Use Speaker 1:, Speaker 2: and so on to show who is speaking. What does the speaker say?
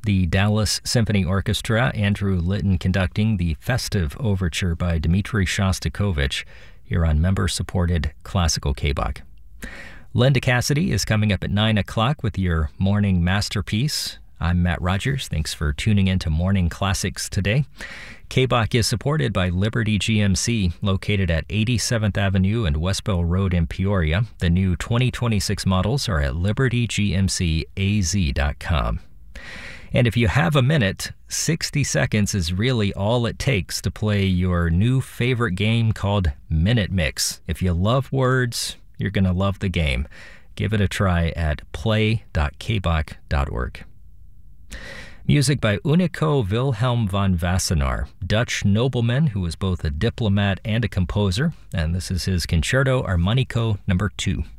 Speaker 1: The Dallas Symphony Orchestra, Andrew Litton conducting the Festive Overture by Dmitri Shostakovich here on member-supported Classical K-Bach. Linda Cassidy is coming up at 9 o'clock with your morning masterpiece. I'm Matt Rogers. Thanks for tuning in to Morning Classics today. K-Bach is supported by Liberty GMC, located at 87th Avenue and Westbell Road in Peoria. The new 2026 models are at libertygmcaz.com. And if you have a minute, 60 seconds is really all it takes to play your new favorite game called Minute Mix. If you love words, you're going to love the game. Give it a try at play.kbach.org. Music by Unico Wilhelm van Wassenaar, Dutch nobleman who was both a diplomat and a composer, and this is his Concerto Armonico No. 2.